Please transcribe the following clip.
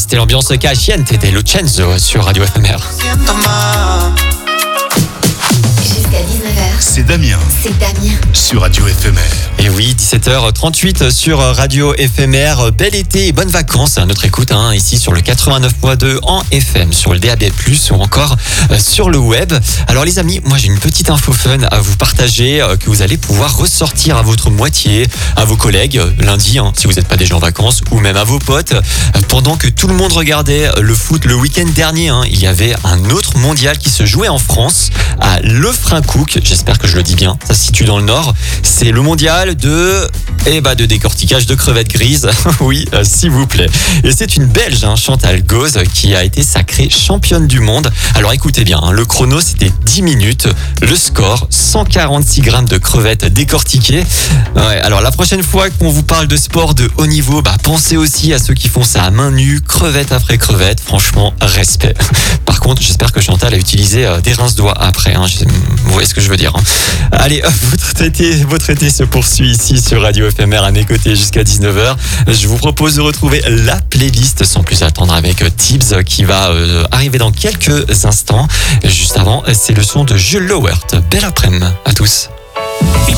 C'était l'ambiance Caliente de Lucenzo sur Radio FMR. Jusqu'à 19h, C'est Damien c'est Damien. sur Radio FMR. Et oui, 17h38 sur Radio FMR. Bel été et bonnes vacances à notre écoute ici sur le 89.2 en FM, sur le DAB+, ou encore sur le web. Alors les amis, moi j'ai une petite info fun à vous partager que vous allez pouvoir ressortir à votre moitié, à vos collègues lundi, si vous n'êtes pas déjà en vacances, ou même à vos potes. Pendant que tout le monde regardait le foot le week-end dernier, il y avait un autre mondial qui se jouait en France, à Lefrancouc, j'espère que je le dis bien, ça se situe dans le nord. C'est le mondial de décortiquage de crevettes grises, oui, s'il vous plaît. Et c'est une Belge, Chantal Gauze, qui a été sacrée championne du monde. Alors écoutez bien, le chrono c'était 10 minutes, le score 146 grammes de crevettes décortiquées. Ouais, alors la prochaine fois qu'on vous parle de sport de haut niveau, pensez aussi à ceux qui font ça à main nue, crevette après crevette, franchement, respect. Par contre, j'espère que Chantal a utilisé des rince-doigts après, vous voyez ce que je veux dire. Allez, votre été se poursuit ici sur Radio FMR à mes côtés jusqu'à 19h. Je vous propose de retrouver la playlist sans plus attendre avec Tibbs qui va arriver dans quelques instants. Juste avant, c'est le son de Jules Lowert. Belle après-midi à tous.